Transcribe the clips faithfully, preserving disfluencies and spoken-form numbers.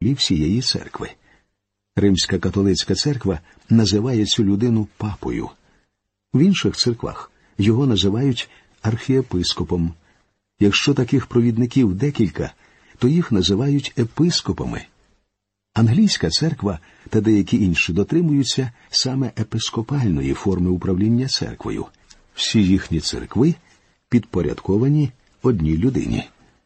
всієї церкви. Римська католицька церква називає цю людину папою. В інших церквах його називають архієпископом. Якщо таких провідників декілька, то їх називають епископами. Англійська церква та деякі інші дотримуються саме епископальної форми управління церквою. Всі їхні церкви підпорядковані одній людині.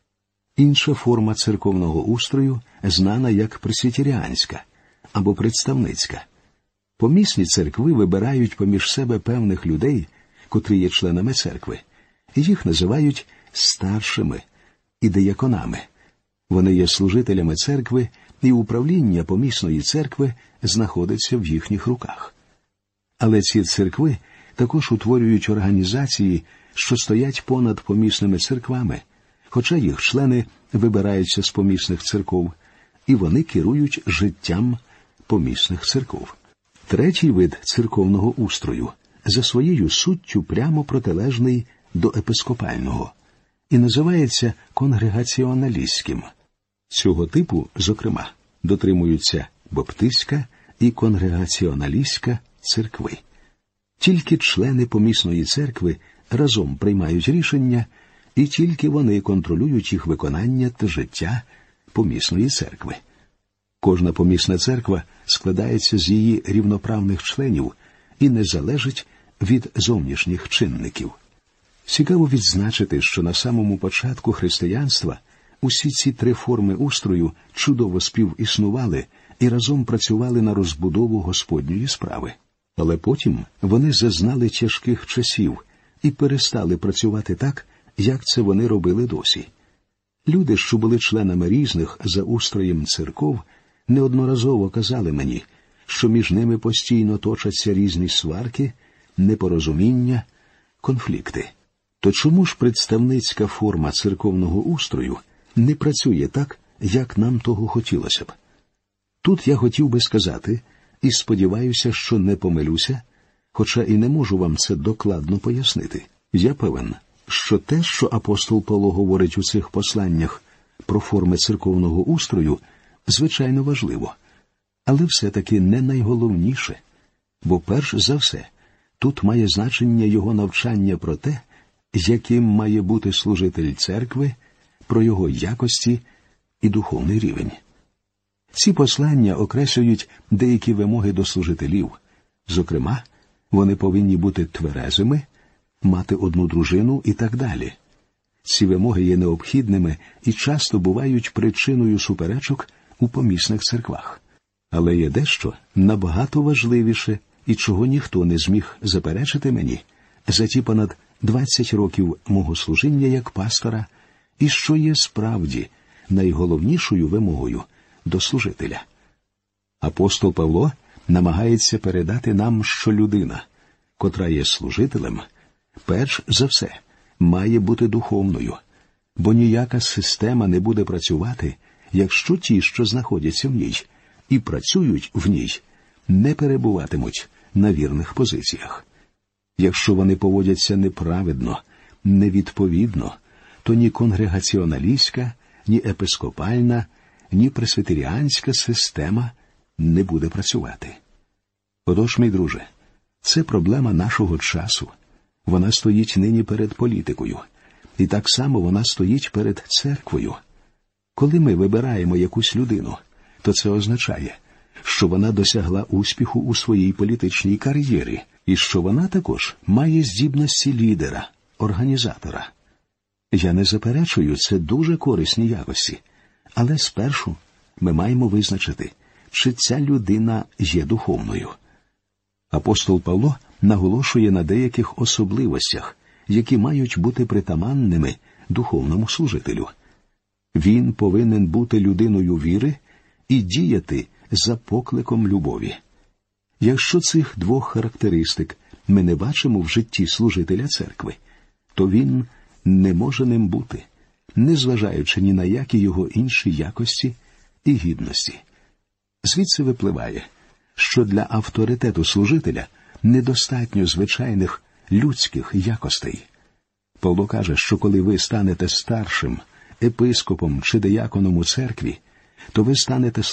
Інша форма церковного устрою знана як пресвітеріанська або представницька. Помісні церкви вибирають поміж себе певних людей, котрі є членами церкви, і їх називають старшими і дияконами. Вони є служителями церкви, і управління помісної церкви знаходиться в їхніх руках. Але ці церкви також утворюють організації, що стоять понад помісними церквами, хоча їх члени вибираються з помісних церков, і вони керують життям помісних церков. Третій вид церковного устрою за своєю суттю прямо протилежний до епископального і називається конгрегаціоналістським. Цього типу, зокрема, дотримуються баптистська і конгрегаціоналістська церкви. Тільки члени помісної церкви разом приймають рішення, і тільки вони контролюють їх виконання та життя помісної церкви. Кожна помісна церква складається з її рівноправних членів і не залежить від зовнішніх чинників. Цікаво відзначити, що на самому початку християнства усі ці три форми устрою чудово співіснували і разом працювали на розбудову Господньої справи. Але потім вони зазнали тяжких часів і перестали працювати так, як це вони робили досі. Люди, що були членами різних за устроєм церков, неодноразово казали мені, що між ними постійно точаться різні сварки, непорозуміння, конфлікти. То чому ж представницька форма церковного устрою не працює так, як нам того хотілося б? Тут я хотів би сказати, і сподіваюся, що не помилюся, хоча і не можу вам це докладно пояснити. Я певен, що те, що апостол Павло говорить у цих посланнях про форми церковного устрою, звичайно важливо, але все-таки не найголовніше, бо перш за все тут має значення його навчання про те, яким має бути служитель церкви, про його якості і духовний рівень. Ці послання окреслюють деякі вимоги до служителів. Зокрема, вони повинні бути тверезими, мати одну дружину і так далі. Ці вимоги є необхідними і часто бувають причиною суперечок у помісних церквах. Але є дещо набагато важливіше і чого ніхто не зміг заперечити мені за ті понад двадцять років мого служіння як пастора, і що є справді найголовнішою вимогою до служителя. Апостол Павло намагається передати нам, що людина, котра є служителем, перш за все має бути духовною, бо ніяка система не буде працювати, якщо ті, що знаходяться в ній і працюють в ній, не перебуватимуть на вірних позиціях. Якщо вони поводяться неправедно, невідповідно, то ні конгрегаціоналістська, ні епископальна, ні пресвітеріанська система не буде працювати. Отож, мій друже, це проблема нашого часу. Вона стоїть нині перед політикою, і так само вона стоїть перед церквою. Коли ми вибираємо якусь людину, то це означає, що вона досягла успіху у своїй політичній кар'єрі, і що вона також має здібності лідера, організатора. Я не заперечую, це дуже корисні якості, але спершу ми маємо визначити, чи ця людина є духовною. Апостол Павло наголошує на деяких особливостях, які мають бути притаманними духовному служителю. Він повинен бути людиною віри і діяти за покликом любові. Якщо цих двох характеристик ми не бачимо в житті служителя церкви, то він не може ним бути, незважаючи ні на які його інші якості і гідності. Звідси випливає, що для авторитету служителя недостатньо звичайних людських якостей. Павло каже, що коли ви станете старшим, епископом чи дияконом у церкві, то ви станете